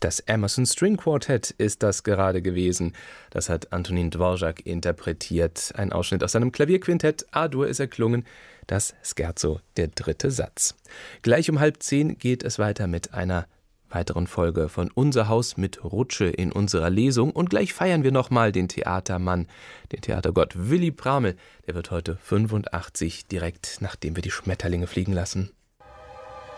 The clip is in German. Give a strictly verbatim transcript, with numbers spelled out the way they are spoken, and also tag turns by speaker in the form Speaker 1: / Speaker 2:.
Speaker 1: Das Emerson String Quartet ist das gerade gewesen. Das hat Antonín Dvořák interpretiert. Ein Ausschnitt aus seinem Klavierquintett A-Dur ist erklungen, das Scherzo, der dritte Satz. Gleich um halb zehn geht es weiter mit einer weiteren Folge von Unser Haus mit Rutsche in unserer Lesung. Und gleich feiern wir nochmal den Theatermann, den Theatergott Willy Pramel. Der wird heute fünfundachtzig, direkt nachdem wir die Schmetterlinge fliegen lassen.